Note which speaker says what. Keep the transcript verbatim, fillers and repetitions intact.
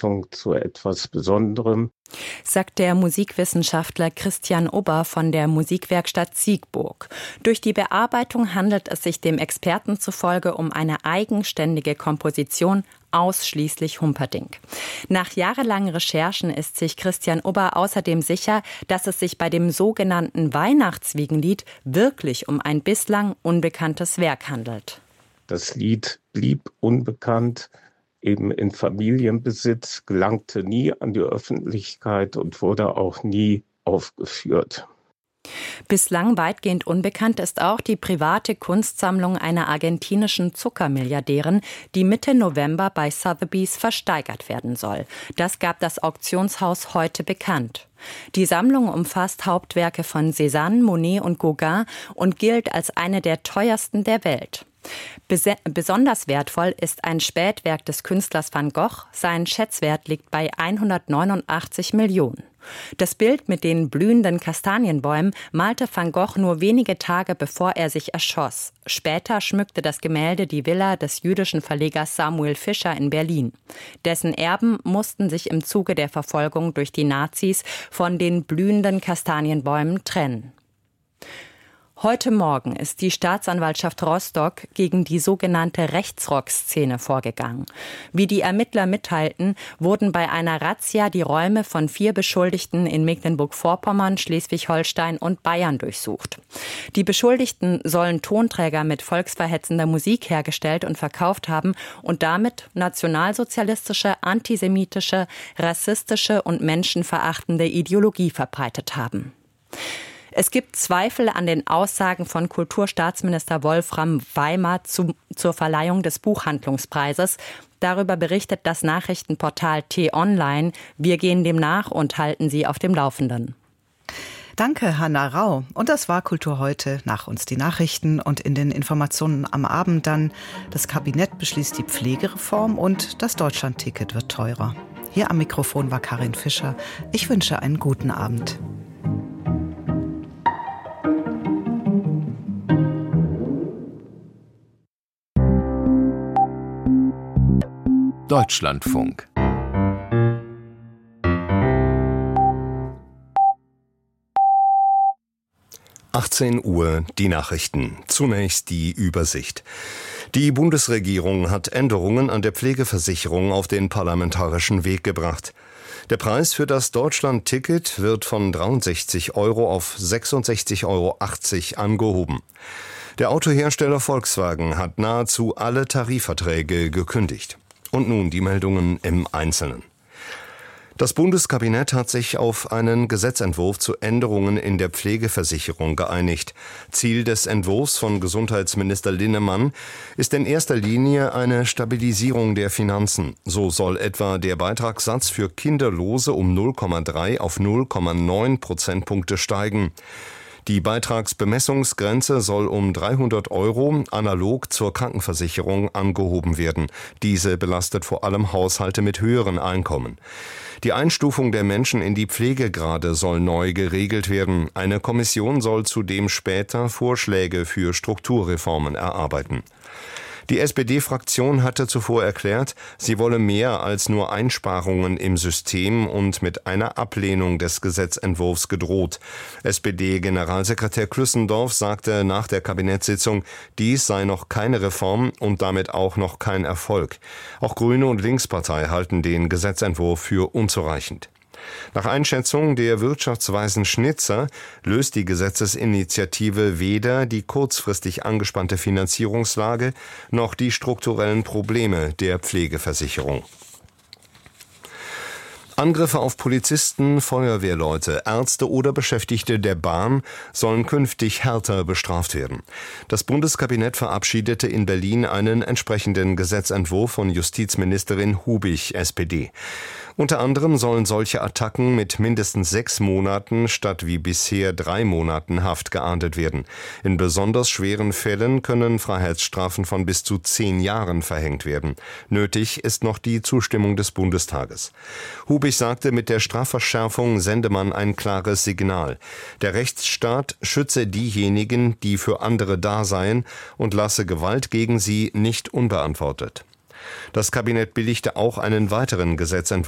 Speaker 1: Bearbeitung zu etwas Besonderem,
Speaker 2: sagt der Musikwissenschaftler Christian Ober von der Musikwerkstatt Siegburg. Durch die Bearbeitung handelt es sich dem Experten zufolge um eine eigenständige Komposition, ausschließlich Humperdinck. Nach jahrelangen Recherchen ist sich Christian Ober außerdem sicher, dass es sich bei dem sogenannten Weihnachtswiegenlied wirklich um ein bislang unbekanntes Werk handelt.
Speaker 1: Das Lied blieb unbekannt, eben in Familienbesitz, gelangte nie an die Öffentlichkeit und wurde auch nie aufgeführt.
Speaker 2: Bislang weitgehend unbekannt ist auch die private Kunstsammlung einer argentinischen Zuckermilliardärin, die Mitte November bei Sotheby's versteigert werden soll. Das gab das Auktionshaus heute bekannt. Die Sammlung umfasst Hauptwerke von Cézanne, Monet und Gauguin und gilt als eine der teuersten der Welt. Bes- besonders wertvoll ist ein Spätwerk des Künstlers Van Gogh. Sein Schätzwert liegt bei hundertneunundachtzig Millionen. Das Bild mit den blühenden Kastanienbäumen malte Van Gogh nur wenige Tage bevor er sich erschoss. Später schmückte das Gemälde die Villa des jüdischen Verlegers Samuel Fischer in Berlin. Dessen Erben mussten sich im Zuge der Verfolgung durch die Nazis von den blühenden Kastanienbäumen trennen. Heute Morgen ist die Staatsanwaltschaft Rostock gegen die sogenannte Rechtsrock-Szene vorgegangen. Wie die Ermittler mitteilten, wurden bei einer Razzia die Räume von vier Beschuldigten in Mecklenburg-Vorpommern, Schleswig-Holstein und Bayern durchsucht. Die Beschuldigten sollen Tonträger mit volksverhetzender Musik hergestellt und verkauft haben und damit nationalsozialistische, antisemitische, rassistische und menschenverachtende Ideologie verbreitet haben. Es gibt Zweifel an den Aussagen von Kulturstaatsminister Wolfram Weimar zu, zur Verleihung des Buchhandlungspreises. Darüber berichtet das Nachrichtenportal T-Online. Wir gehen dem nach und halten Sie auf dem Laufenden.
Speaker 3: Danke, Hanna Rau. Und das war Kultur heute. Nach uns die Nachrichten und in den Informationen am Abend dann: Das Kabinett beschließt die Pflegereform und das Deutschlandticket wird teurer. Hier am Mikrofon war Karin Fischer. Ich wünsche einen guten Abend.
Speaker 4: Deutschlandfunk. achtzehn Uhr, die Nachrichten. Zunächst die Übersicht. Die Bundesregierung hat Änderungen an der Pflegeversicherung auf den parlamentarischen Weg gebracht. Der Preis für das Deutschland-Ticket wird von dreiundsechzig Euro auf sechsundsechzig Euro achtzig angehoben. Der Autohersteller Volkswagen hat nahezu alle Tarifverträge gekündigt. Und nun die Meldungen im Einzelnen. Das Bundeskabinett hat sich auf einen Gesetzentwurf zu Änderungen in der Pflegeversicherung geeinigt. Ziel des Entwurfs von Gesundheitsminister Linnemann ist in erster Linie eine Stabilisierung der Finanzen. So soll etwa der Beitragssatz für Kinderlose um null Komma drei auf null Komma neun Prozentpunkte steigen. Die Beitragsbemessungsgrenze soll um dreihundert Euro analog zur Krankenversicherung angehoben werden. Diese belastet vor allem Haushalte mit höheren Einkommen. Die Einstufung der Menschen in die Pflegegrade soll neu geregelt werden. Eine Kommission soll zudem später Vorschläge für Strukturreformen erarbeiten. Die S P D-Fraktion hatte zuvor erklärt, sie wolle mehr als nur Einsparungen im System und mit einer Ablehnung des Gesetzentwurfs gedroht. S P D-Generalsekretär Klüssendorf sagte nach der Kabinettssitzung, dies sei noch keine Reform und damit auch noch kein Erfolg. Auch Grüne und Linkspartei halten den Gesetzentwurf für unzureichend. Nach Einschätzung der Wirtschaftsweisen Schnitzer löst die Gesetzesinitiative weder die kurzfristig angespannte Finanzierungslage noch die strukturellen Probleme der Pflegeversicherung. Angriffe auf Polizisten, Feuerwehrleute, Ärzte oder Beschäftigte der Bahn sollen künftig härter bestraft werden. Das Bundeskabinett verabschiedete in Berlin einen entsprechenden Gesetzentwurf von Justizministerin Hubig, S P D. Unter anderem sollen solche Attacken mit mindestens sechs Monaten statt wie bisher drei Monaten Haft geahndet werden. In besonders schweren Fällen können Freiheitsstrafen von bis zu zehn Jahren verhängt werden. Nötig ist noch die Zustimmung des Bundestages. Hubig sagte, mit der Strafverschärfung sende man ein klares Signal. Der Rechtsstaat schütze diejenigen, die für andere da seien, und lasse Gewalt gegen sie nicht unbeantwortet. Das Kabinett billigte auch einen weiteren Gesetzentwurf